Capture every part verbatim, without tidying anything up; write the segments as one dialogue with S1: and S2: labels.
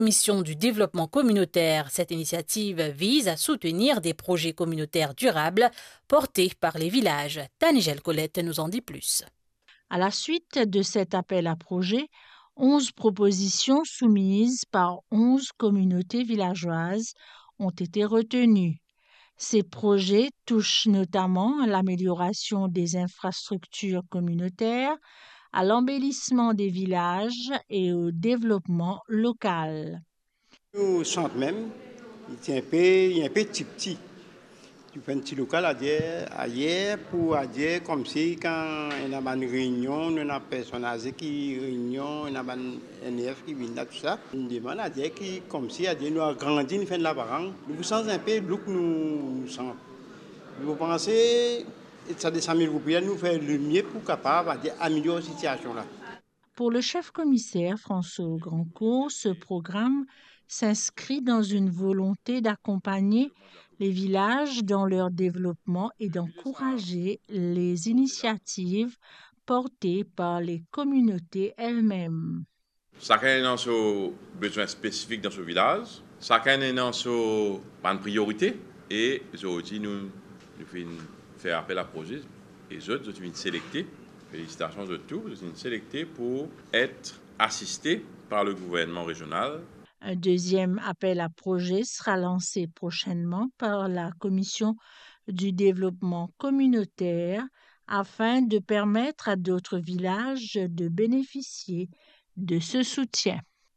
S1: Mission du développement communautaire. Cette initiative vise à soutenir des projets communautaires durables portés par les villages. Tanigel Colette nous en dit plus.
S2: À la suite de cet appel à projet, onze propositions soumises par onze communautés villageoises ont été retenues. Ces projets touchent notamment à l'amélioration des infrastructures communautaires, à l'embellissement des villages et au développement local.
S3: Au centre même, il y a un peu, il y a un peu petit petit. Tu fais un petit local à dire, ailleurs pour à dire comme si quand on a une réunion, on a personne âgée qui réunion, on a un N F qui vient là tout ça. On demande à dire qui comme si à dire nous a grandi, nous fait de la parent. Nous vous sentons un peu look nous sent. Vous pensez ça des cent mille roupies nous fait le mieux pour capable d'améliorer la situation là.
S2: Pour le chef commissaire François Grandcourt, ce programme s'inscrit dans une volonté d'accompagner les villages dans leur développement et d'encourager les initiatives portées par les communautés elles-mêmes.
S4: Chacun a ses besoins spécifiques dans ce village, chacun a ses priorités et aujourd'hui nous, nous faisons appel à projet et les autres, nous sélectés. Félicitations de tous, nous sommes sélectés pour être assistés par le gouvernement régional.
S2: Un deuxième appel à projet sera lancé prochainement par la Commission du développement communautaire afin de permettre à d'autres villages de bénéficier de ce soutien.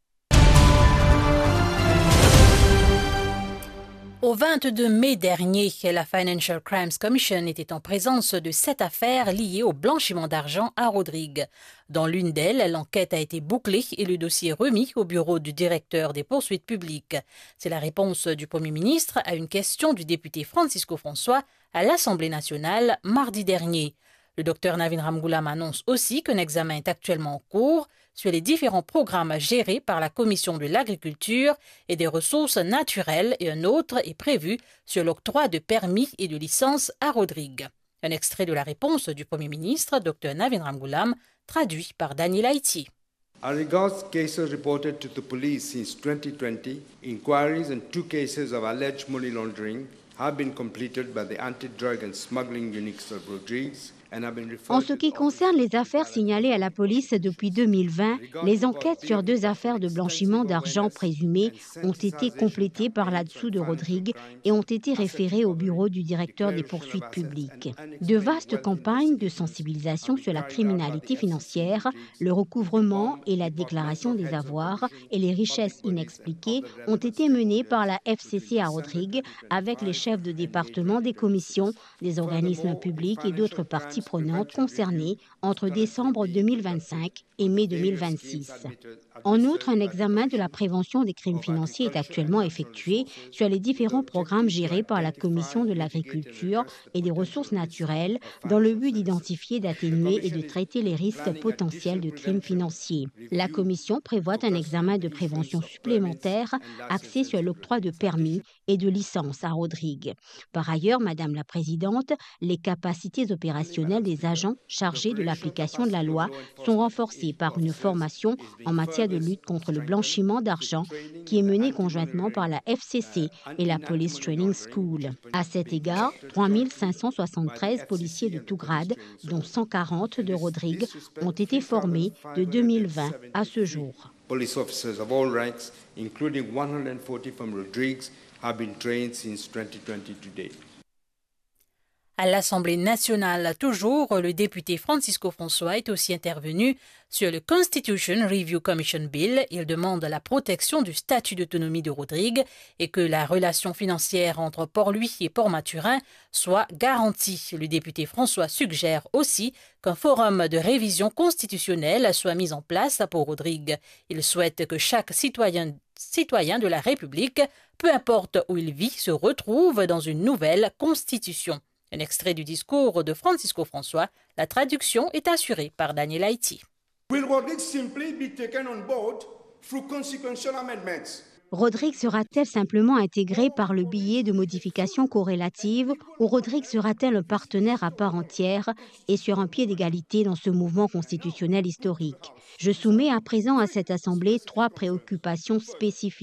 S1: Au vingt-deux mai dernier, la Financial Crimes Commission était en présence de sept affaires liées au blanchiment d'argent à Rodrigue. Dans l'une d'elles, l'enquête a été bouclée et le dossier remis au bureau du directeur des poursuites publiques. C'est la réponse du Premier ministre à une question du député Francisco François à l'Assemblée nationale mardi dernier. Le docteur Navin Ramgoolam annonce aussi qu'un examen est actuellement en cours sur les différents programmes gérés par la Commission de l'agriculture et des ressources naturelles et un autre est prévu sur l'octroi de permis et de licences à Rodrigue. Un extrait de la réponse du Premier ministre, docteur Navin Ramgoolam, traduit par Daniel Haïti.
S5: As regards cases reported to the police since twenty twenty, inquiries in two cases of alleged money laundering have been completed by the Anti-Drug and Smuggling Units of Rodrigues.
S6: En ce qui concerne les affaires signalées à la police depuis deux mille vingt, les enquêtes sur deux affaires de blanchiment d'argent présumées ont été complétées par là-dessous de Rodrigue et ont été référées au bureau du directeur des poursuites publiques. De vastes campagnes de sensibilisation sur la criminalité financière, le recouvrement et la déclaration des avoirs et les richesses inexpliquées ont été menées par la F C C à Rodrigue avec les chefs de département des commissions, des organismes publics et d'autres parties prenantes concernées entre décembre deux mille vingt-cinq et mai deux mille vingt-six. En outre, un examen de la prévention des crimes financiers est actuellement effectué sur les différents programmes gérés par la Commission de l'agriculture et des ressources naturelles dans le but d'identifier, d'atténuer et de traiter les risques potentiels de crimes financiers. La Commission prévoit un examen de prévention supplémentaire axé sur l'octroi de permis et de licences à Rodrigue. Par ailleurs, Madame la Présidente, les capacités opérationnelles des agents chargés de l'application de la loi sont renforcées par une formation en matière de lutte contre le blanchiment d'argent qui est menée conjointement par la F C C et la Police Training School. À cet égard, trois mille cinq cent soixante-treize policiers de tout grade, dont cent quarante de Rodrigue, ont été formés de deux mille vingt à ce jour.
S5: Police officers of all ranks, including one hundred forty from Rodrigues, have been trained since twenty twenty to date.
S1: À l'Assemblée nationale, toujours, le député Francisco François est aussi intervenu sur le Constitution Review Commission Bill. Il demande la protection du statut d'autonomie de Rodrigue et que la relation financière entre Port-Louis et Port-Maturin soit garantie. Le député François suggère aussi qu'un forum de révision constitutionnelle soit mis en place pour Rodrigue. Il souhaite que chaque citoyen citoyen de la République, peu importe où il vit, se retrouve dans une nouvelle constitution. Un extrait du discours de Francisco François, la traduction est assurée par Daniel Haïti.
S7: Will Rodrigue simply be taken on board through consequential amendments?
S6: Rodrigue sera-t-elle simplement intégrée par le biais de modifications corrélatives ou Rodrigue sera-t-elle un partenaire à part entière et sur un pied d'égalité dans ce mouvement constitutionnel historique? Je soumets à présent à cette Assemblée trois préoccupations spécifiques.